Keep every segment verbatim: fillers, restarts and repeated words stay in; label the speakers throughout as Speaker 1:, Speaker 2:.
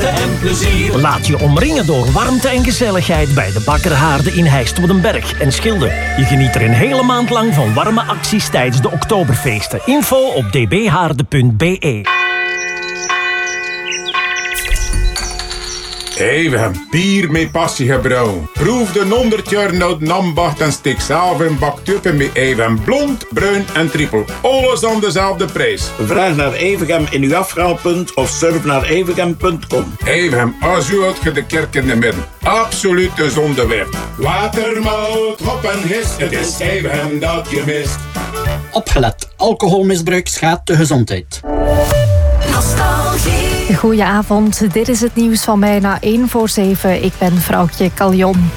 Speaker 1: en plezier.
Speaker 2: Laat je omringen door warmte en gezelligheid bij de Bakkerhaarden in Heist-Woerdenberg en Schilde. Je geniet er een hele maand lang van warme acties tijdens de Oktoberfeesten. Info op d b haarden punt b e.
Speaker 3: Hey, we hebben bier met passie gebrouwen. Proef de honderd jaar oud nambacht en stik zelf in baktuppen met even blond, bruin en trippel. Alles aan dezelfde prijs.
Speaker 4: Vraag naar Evegem in uw afhaalpunt of surf naar evegem punt com.
Speaker 3: Even, als u uit de kerk in de midden. Absoluut de zonde werd. Watermout, hop en his, het is even dat je mist.
Speaker 5: Opgelet, alcoholmisbruik schaadt de gezondheid.
Speaker 6: Nostalgie. Goedenavond, dit is het nieuws van bijna één voor zeven. Ik ben vrouwtje Caljon.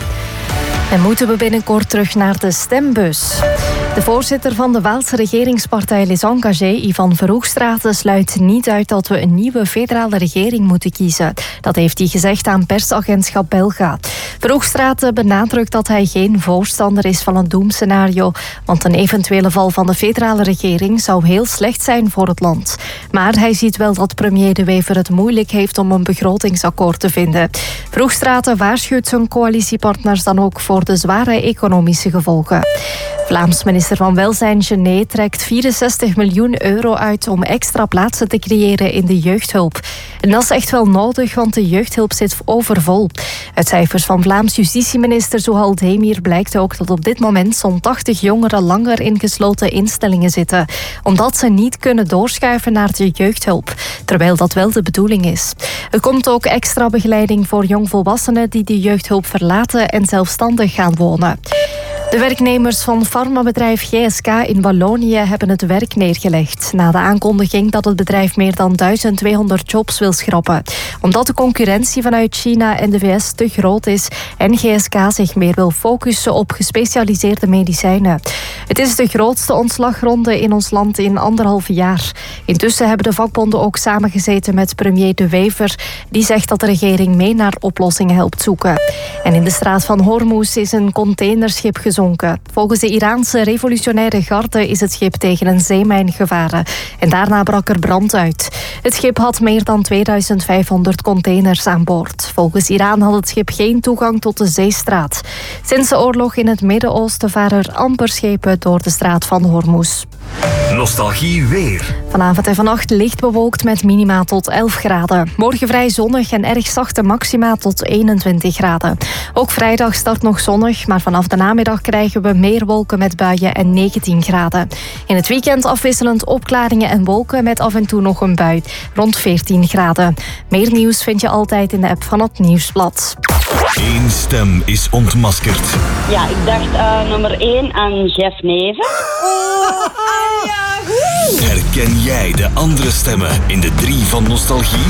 Speaker 6: En moeten we binnenkort terug naar de stembus? De voorzitter van de Waalse regeringspartij Les Engagés, Ivan Verhoegstraten, sluit niet uit dat we een nieuwe federale regering moeten kiezen. Dat heeft hij gezegd aan persagentschap Belga. Verhoegstraten benadrukt dat hij geen voorstander is van een doemscenario, want een eventuele val van de federale regering zou heel slecht zijn voor het land. Maar hij ziet wel dat premier De Wever het moeilijk heeft om een begrotingsakkoord te vinden. Verhoegstraten waarschuwt zijn coalitiepartners dan ook voor de zware economische gevolgen. Vlaams minister van Welzijn Genet trekt vierenzestig miljoen euro uit om extra plaatsen te creëren in de jeugdhulp. En dat is echt wel nodig, want de jeugdhulp zit overvol. Uit cijfers van Vlaams justitieminister Zohal Demir blijkt ook dat op dit moment zo'n tachtig jongeren langer in gesloten instellingen zitten, omdat ze niet kunnen doorschuiven naar de jeugdhulp, terwijl dat wel de bedoeling is. Er komt ook extra begeleiding voor jongvolwassenen die de jeugdhulp verlaten en zelfstandig gaan wonen. De werknemers van farmabedrijf G S K in Wallonië hebben het werk neergelegd na de aankondiging dat het bedrijf meer dan duizend tweehonderd jobs wil schrappen. Omdat de concurrentie vanuit China en de V S te groot is en G S K zich meer wil focussen op gespecialiseerde medicijnen. Het is de grootste ontslagronde in ons land in anderhalf jaar. Intussen hebben de vakbonden ook samengezeten met premier De Wever, die zegt dat de regering mee naar oplossingen helpt zoeken. En in de straat van Hormuz is een containerschip gezonken. Volgens de Iraanse revolutionaire garde is het schip tegen een zeemijn gevaren. En daarna brak er brand uit. Het schip had meer dan tweeduizend vijfhonderd containers aan boord. Volgens Iran had het schip geen toegang tot de zeestraat. Sinds de oorlog in het Midden-Oosten varen er amper schepen door de straat van Hormuz.
Speaker 7: Nostalgie weer.
Speaker 6: Vanavond en vannacht licht bewolkt met minima tot elf graden. Morgen vrij zonnig en erg zachte maxima tot eenentwintig graden. Ook vrijdag start nog zonnig, maar vanaf de namiddag krijgen we meer wolken met buien en negentien graden. In het weekend afwisselend opklaringen en wolken met af en toe nog een bui, rond veertien graden. Meer nieuws vind je altijd in de app van het Nieuwsblad.
Speaker 7: Eén stem is ontmaskerd.
Speaker 8: Ja, ik dacht uh, nummer één aan Jeff Neven.
Speaker 9: Oh, ah, ja,
Speaker 7: Herken jij de andere stemmen in de drie van Nostalgie?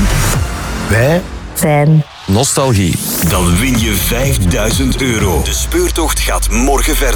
Speaker 2: Wij
Speaker 6: zijn
Speaker 7: Nostalgie. Dan win je vijfduizend euro. De speurtocht gaat morgen verder.